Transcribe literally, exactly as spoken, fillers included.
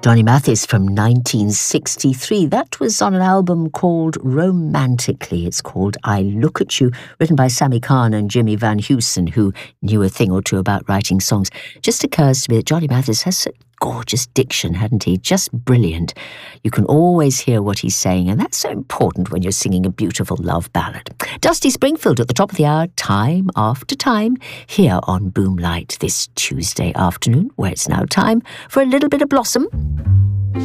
Johnny Mathis from nineteen sixty-three. That was on an album called Romantically. It's called I Look at You, written by Sammy Kahn and Jimmy Van Heusen, who knew a thing or two about writing songs. Just occurs to me that Johnny Mathis has such gorgeous diction, hadn't he? Just brilliant. You can always hear what he's saying, and that's so important when you're singing a beautiful love ballad. Dusty Springfield at the top of the hour, time after time, here on Boomlight this Tuesday afternoon, where it's now time for a little bit of Blossom.